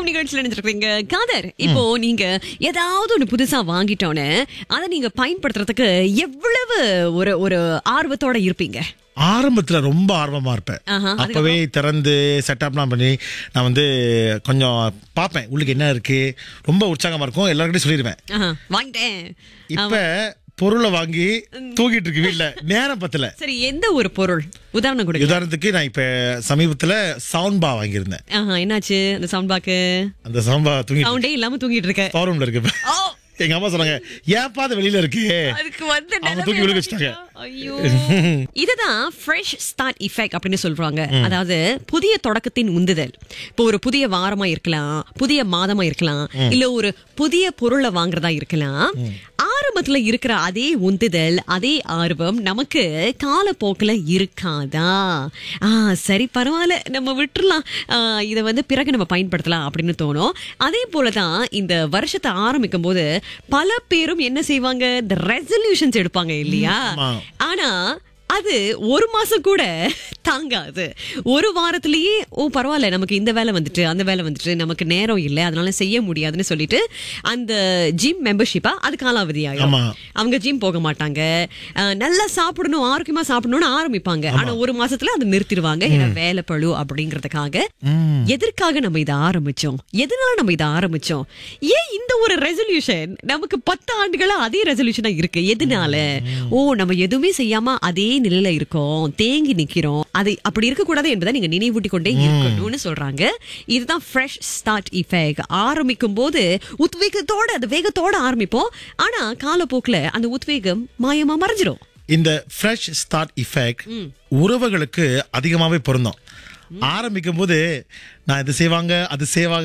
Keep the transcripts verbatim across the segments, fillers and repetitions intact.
வணக்கம் நிகழ்ச்சியில் நினைச்சிருக்கீங்க காதர். இப்போ நீங்க ஏதாவது ஒண்ணு புதுசா வாங்கிட்டோன்னு அதை நீங்க பயன்படுத்துறதுக்கு எவ்வளவு ஒரு ஒரு ஆர்வத்தோட இருப்பீங்க? ஆரம்பத்துல ரொம்ப ஆர்வமா இருப்பேன். ஆஹா, அப்பவே திறந்து செட்டப்லாம் பண்ணி நான் வந்து கொஞ்சம் பார்ப்பேன் உள்ளுக்கு என்ன இருக்கு. ரொம்ப உற்சாகமா இருக்கும். எல்லாருக்கிட்டையும் சொல்லிடுவேன் ஆஹா, வாங்கிட்டேன். இப்ப பொருளை வாங்கி தூக்கிட்டு இருக்கு வீட்டுல. நேரம் பத்தல. சரி, எந்த ஒரு பொருள் உதாரணம் கொடுங்க. உதாரணத்துக்கு நான் இப்ப சமீபத்துல சவுண்ட் பா வாங்கியிருந்தேன். ஆஹா, என்னாச்சு அந்த சவுண்ட் பாக்கு? அந்த சவுண்ட் பா தூங்கி சவுண்டே இல்லாம தூங்கிட்டு இருக்க. ரூம்ல இருக்கு. ஓ, எங்க அம்மா சொன்னாங்க, ஏன்ப்பா அது வெளியில இருக்கு. அதுக்கு வந்து அவங்க தூக்கி விழுக வச்சிட்டாங்க. ஐயோ, இதுதான் ஃப்ரெஷ் ஸ்டார்ட் எஃபெக்ட் அப்படின்னு சொல்றாங்க. அதாவது புதிய தொடக்கத்தின் உந்துதல். இப்போ ஒரு புதிய வாரமா இருக்கலாம், புதிய மாதமா இருக்கலாம், இல்ல ஒரு புதிய பொருளை வாங்குறதா இருக்கலாம். ஆரம்பத்துல இருக்கிற அதே உந்துதல், அதே ஆர்வம் நமக்கு காலப்போக்கில் இருக்காதா? ஆ சரி, பரவாயில்ல, நம்ம விட்டுறலாம், இதை வந்து பிறகு நம்ம பயன்படுத்தலாம் அப்படின்னு தோணும். அதே போலதான் இந்த வருஷத்தை ஆரம்பிக்கும் போது பல பேரும் என்ன செய்வாங்க, இந்த ரெசல்யூஷன்ஸ் எடுப்பாங்க இல்லையா? ஆனா அது ஒரு மாசம் கூட தாங்காது. ஒரு வாரத்திலேயே ஓ பரவாயில்ல, நமக்கு இந்த வேலை வந்துட்டு அந்த வேலை வந்துட்டு நமக்கு நேரம் இல்லை, அதனால செய்ய முடியாதுன்னு சொல்லிட்டு அந்த ஜிம் மெம்பர்ஷிப்பா அது காலாவதி ஆகும். அவங்க ஜிம் போக மாட்டாங்க. நல்லா சாப்பிடணும், ஆரோக்கியமா சாப்பிடணும்னு ஆரம்பிப்பாங்க. ஆனா ஒரு மாசத்துல அதை நிறுத்திடுவாங்க. ஏன்னா வேலை பழு அப்படிங்கறதுக்காக. எதற்காக நம்ம இதை ஆரம்பிச்சோம்? எதனால நம்ம இதை ஆரம்பிச்சோம்? ஏன் இந்த ஒரு ரெசல்யூஷன் நமக்கு பத்து ஆண்டுகளா அதே ரெசல்யூஷனா இருக்கு? எதனால? ஓ, நம்ம எதுவுமே செய்யாம அதே நிலையில இருக்கோம், தேங்கி நிக்கிறோம். அதை அப்படி இருக்க கூடாது என்பதை நீங்க நினைவூட்டி கொண்டே இருக்கணும்னு சொல்றாங்க. இதுதான் ஃப்ரெஷ் ஸ்டார்ட் எஃபெக்ட். ஆரம்பிக்கும் போது உத்வேகத்தோட, அது வேகத்தோட ஆரம்பிப்போம். ஆனா காலப்போக்குல அந்த உத்வேகம் மாயமா மறைஞ்சிரும். இந்த ஃப்ரெஷ் ஸ்டார்ட் எஃபெக்ட் உறவுகளுக்கு அதிகமாவே பொருந்தும். ஆரம்பிக்கும் போது நான் இது செய்வாங்க அது செய்வாங்க,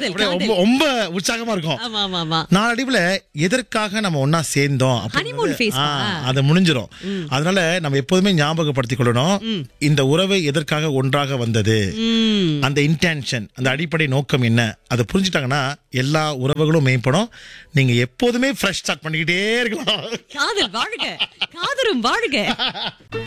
ரொம்ப உற்சாகமா இருக்கும். நாளடைவுல எதற்காக நம்ம ஒன்னா சேர்ந்தோம் அது முடிஞ்சிடும். அதனால நம்ம எப்போதுமே ஞாபகப்படுத்திக் கொள்ளணும், இந்த உறவு எதற்காக ஒன்றாக வந்தது, அந்த இன்டென்ஷன், அந்த அடிப்படை நோக்கம் என்ன, அதை புரிஞ்சுட்டாங்கன்னா எல்லா உறவுகளும் மேம்படும். நீங்க எப்போதுமே ஃப்ரெஷ் ஸ்டார்ட் பண்ணிக்கிட்டே இருக்கலாம். காதல் வாழ்க, காதலும் வாழ்க.